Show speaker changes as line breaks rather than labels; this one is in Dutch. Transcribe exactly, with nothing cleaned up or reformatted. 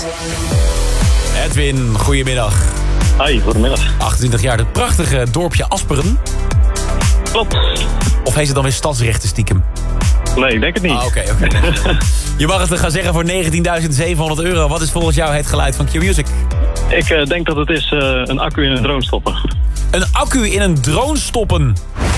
Edwin, goedemiddag.
Hoi, goedemiddag.
achtentwintig jaar, het prachtige dorpje Asperen.
Klopt.
Of heeft het dan weer stadsrechten stiekem?
Nee, ik denk het niet.
Ah, oké, oké. Je mag het gaan zeggen voor negentienduizend zevenhonderd euro. Wat is volgens jou het geluid van Q-Music?
Ik uh, denk dat het is uh, een accu in een drone stoppen.
Een accu in een drone stoppen.